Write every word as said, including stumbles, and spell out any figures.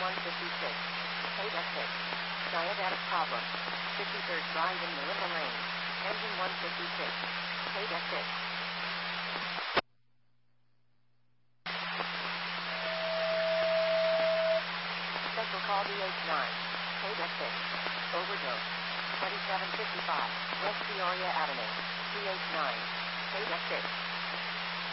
one fifty-six. Paid at six. Diabetic problem. fifty-third Drive in Melinda Lane. Engine one fifty-six. Paid at six. Special call D H nine. Paid at six. Overdose. twenty-seven fifty-five. West Peoria Avenue. D H nine. Paid at six.